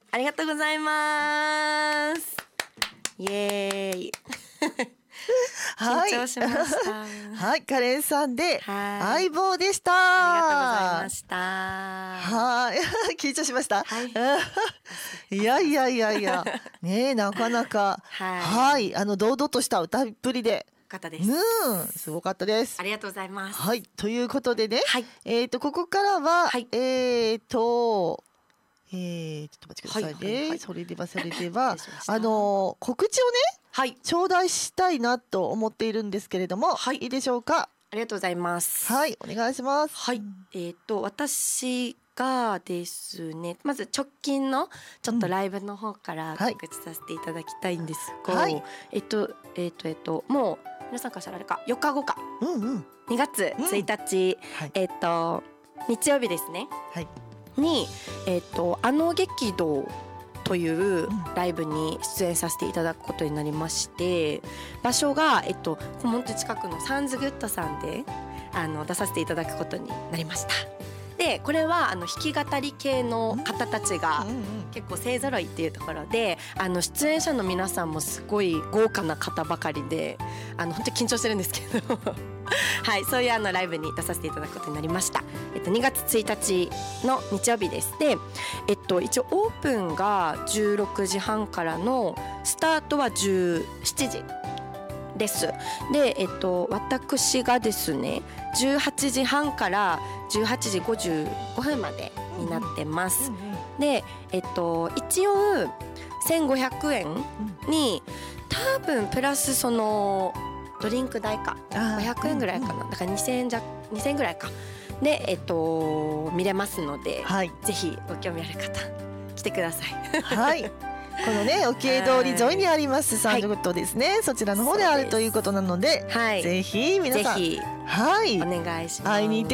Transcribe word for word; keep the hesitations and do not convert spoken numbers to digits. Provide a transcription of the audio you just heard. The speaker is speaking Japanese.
ありがとうございます。イエーイはい、 緊張しましたはい、カレンさんで相棒でした。 ありがとうございました。 はい緊張しました、 はい、 いやいやいやいやねえ、なかなかはい、はい、あの堂々とした歌っぷりで方です。 うん、すごかったです。 ありがとうございます。 はい、ということでね、 はい、 えっとここからは、はい、えーとえー、ちょっと待ってくださいね、はいはいはい、それではそれではあの告知をね、はい、頂戴したいなと思っているんですけれども、はい、いいでしょうか。 ありがとうございます。 はい、お願いします。 はい、えーと私がですね、まず直近のちょっとライブの方から告知させていただきたいんですが、はい、えっとえっとえっともう皆さんからしたらあれかよっかごか、うんうん、にがつついたち、うん、はい、えっと日曜日ですね、はい、に、えっとあの激動というライブに出演させていただくことになりまして、場所がえっと本当近くのサンズグッドさんであの出させていただくことになりました。でこれはあの弾き語り系の方たちが結構勢ぞろいっていうところで、あの出演者の皆さんもすごい豪華な方ばかりで、あの本当に緊張してるんですけどはい、そういうあのライブに出させていただくことになりました。えっと、にがつついたちの日曜日です。で、えっと、一応オープンがじゅうろくじはんからのスタートはじゅうしちじです。で、えっと、私がですねじゅうはちじはんからじゅうはちじごじゅうごふんまでになってます。で、えっと、一応せんごひゃくえんに多分プラスそのドリンク代かごひゃくえんぐらいかな、だからにせんえんじゃにせんえんぐらいかで、えっと、見れますので、はい、ぜひご興味ある方来てください。はいこのね沖江通り沿いにありますサンドグッドですね、はい、そちらの方であるということなので、はい、ぜひ皆さんぜひ、はい、 お願いします。 会いに行って